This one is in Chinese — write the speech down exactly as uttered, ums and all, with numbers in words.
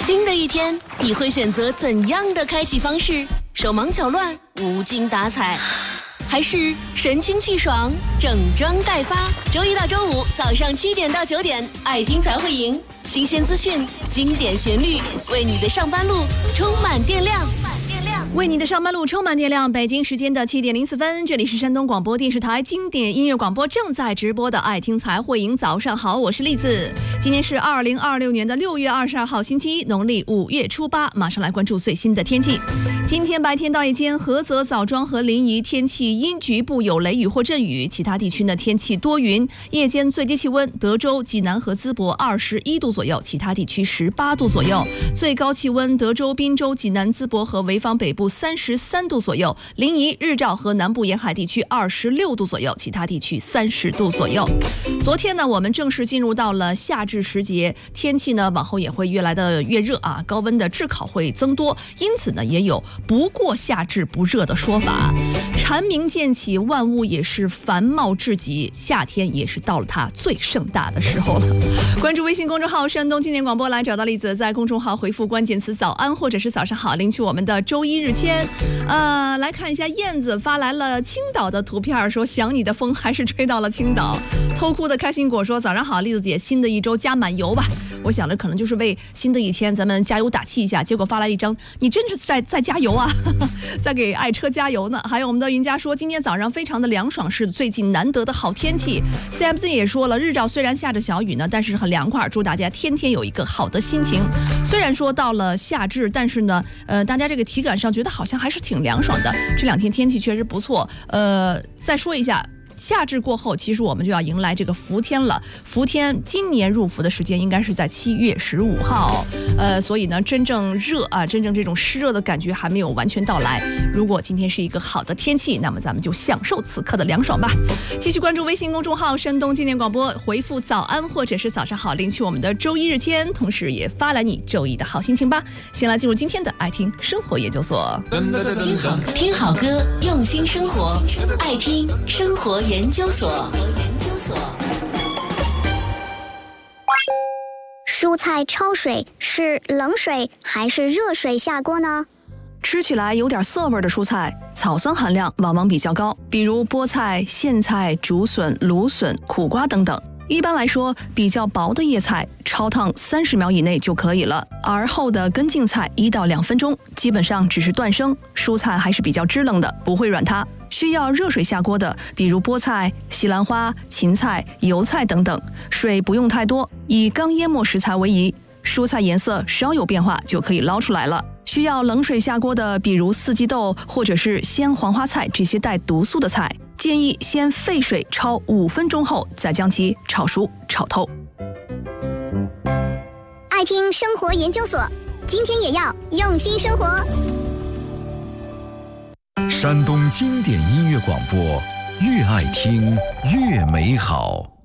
新的一天，你会选择怎样的开启方式？手忙脚乱、无精打采，还是神清气爽、整装待发？周一到周五早上七点到九点，爱听才会赢，新鲜资讯、经典旋律，为你的上班路充满电量。 为你的上班路充满电量。北京时间的七点零四分，这里是山东广播电视台经典音乐广播正在直播的爱听才会赢。早上好，我是栗子。今天是二零二六年的六月二十二号星期一，农历五月初八。马上来关注最新的天气。今天白天到夜间，菏泽、枣庄和临沂天气阴，局部有雷雨或阵雨，其他地区呢天气多云。夜间最低气温，德州、济南和淄博二十一度左右，其他地区十八度左右。最高气温，德州、滨州、济南、淄博和潍坊北部三十三度左右，临沂、日照和南部沿海地区二十六度左右，其他地区三十度左右。昨天呢，我们正式进入到了夏至时节，天气呢往后也会越来的越热啊，高温的炙烤会增多，因此呢也有不过夏至不热的说法。蝉鸣渐起，万物也是繁茂至极，夏天也是到了它最盛大的时候了。关注微信公众号山东经典广播，来找到栗子，在公众号回复关键词早安或者是早上好，领取我们的周一日签。呃，来看一下燕子发来了青岛的图片，说想你的风还是吹到了青岛。偷哭的开心果说早上好，栗子姐，新的一周加满油吧。我想着可能就是为新的一天咱们加油打气一下，结果发来一张你真是在在加油啊在给爱车加油呢。还有我们的云家说今天早上非常的凉爽，是最近难得的好天气。 C M Z 也说了，日照虽然下着小雨呢，但是很凉快，祝大家天天有一个好的心情。虽然说到了夏至，但是呢呃，大家这个体感上觉得好像还是挺凉爽的，这两天天气确实不错。呃，再说一下，夏至过后，其实我们就要迎来这个伏天了。伏天今年入伏的时间应该是在七月十五号，呃，所以呢，真正热啊，真正这种湿热的感觉还没有完全到来。如果今天是一个好的天气，那么咱们就享受此刻的凉爽吧。继续关注微信公众号山东经典广播，回复早安或者是早上好，领取我们的周一日签，同时也发来你周一的好心情吧。先来进入今天的爱听生活研究所， 听好歌，听好歌，用心生活，爱听生活研究所。 蔬菜焯水是冷水还是热水下锅呢？ 吃起来有点涩味的蔬菜，草酸含量往往比较高，比如菠菜、苋菜、竹笋、芦笋、苦瓜等等。一般来说，比较薄的叶菜焯烫三十秒以内就可以了，而厚的根茎菜一到两分钟，基本上只是断生。蔬菜还是比较支棱的，不会软塌。需要热水下锅的，比如菠菜、西兰花、芹菜、油菜等等，水不用太多，以刚淹没食材为宜。蔬菜颜色稍有变化就可以捞出来了。需要冷水下锅的，比如四季豆或者是鲜黄花菜这些带毒素的菜，建议先沸水焯五分钟后，再将其炒熟炒透。 爱听生活研究所，今天也要用心生活。 山东经典音乐广播，越爱听越美好。